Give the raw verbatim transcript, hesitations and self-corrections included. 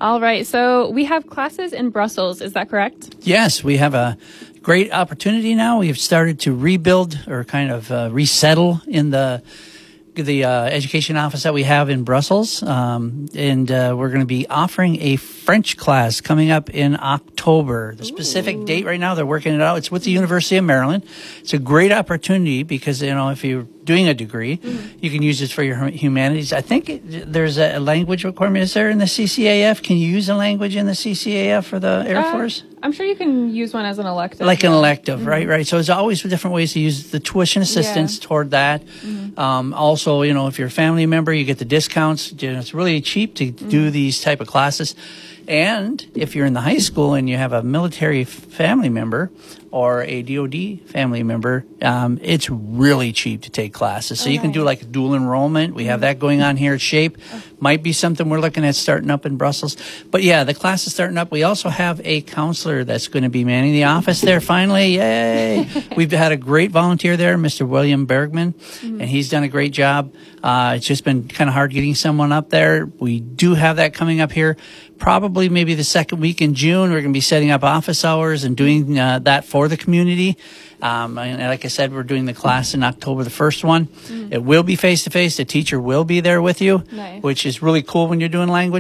All right. So we have classes in Brussels. Is that correct? Yes, we have a great opportunity now. We've started to rebuild or kind of uh, resettle in the the uh, education office that we have in Brussels. Um, and uh, we're going to be offering a French class coming up in October. The specific Ooh. date right now, they're working it out. It's with the University of Maryland. It's a great opportunity because, you know, if you're doing a degree, mm-hmm. you can use this for your humanities. I think it, there's a language requirement. Is there in the C C A F? Can you use a language in the C C A F for the Air uh, Force? I'm sure you can use one as an elective. Like yeah. an elective, mm-hmm. right, right. So there's always different ways to use the tuition assistance yeah. toward that. Mm-hmm. Um, also, you know, if you're a family member, you get the discounts. You know, it's really cheap to mm-hmm. do these type of classes. And if you're in the high school and you have a military family member or a D O D family member, um, it's really cheap to take classes. So oh, you can nice. do like a dual enrollment. We mm-hmm. have that going on here at SHAPE. Oh. Might be something we're looking at starting up in Brussels. But yeah, the class is starting up. We also have a counselor that's going to be manning the office there finally. Yay! We've had a great volunteer there, Mister William Bergman, mm-hmm. and he's done a great job. Uh, it's just been kind of hard getting someone up there. We do have that coming up here. Probably maybe the second week in June, we're going to be setting up office hours and doing uh, that for the community. Um, and like I said, we're doing the class in October, the first one. Mm-hmm. It will be face-to-face. The teacher will be there with you, nice. which is really cool when you're doing language.